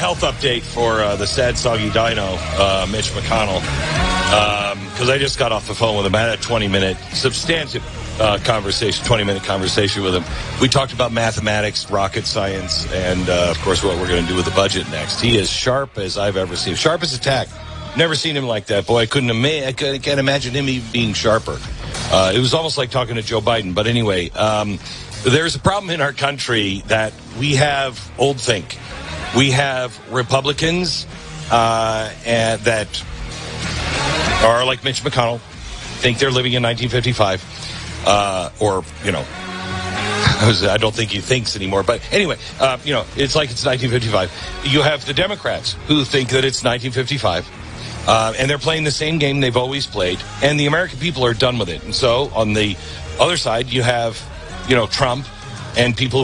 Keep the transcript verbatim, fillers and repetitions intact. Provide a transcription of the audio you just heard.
health update for uh, the sad, soggy dino, uh, Mitch McConnell, because um, I just got off the phone with him. I had a twenty-minute substantive uh, conversation, twenty-minute conversation with him. We talked about mathematics, rocket science, and, uh, of course, what we're going to do with the budget next. He is sharp as I've ever seen. Sharp as a tack. Never seen him like that. Boy, I couldn't ima- I can't imagine him even being sharper. Uh, it was almost like talking to Joe Biden. But anyway, um, there's a problem in our country that we have old think. We have Republicans uh, and that are like Mitch McConnell, think they're living in nineteen fifty-five, uh, or, you know, I don't think he thinks anymore. But anyway, uh, you know, it's like it's nineteen fifty-five. You have the Democrats who think that it's nineteen fifty-five. Uh, and they're playing the same game they've always played. And the American people are done with it. And so on the other side, you have, you know, Trump and people